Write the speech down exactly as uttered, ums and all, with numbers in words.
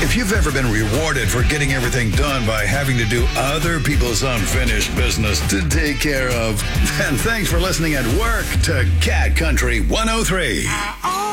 If you've ever been rewarded for getting everything done by having to do other people's unfinished business to take care of, then thanks for listening at work to Cat Country one oh three.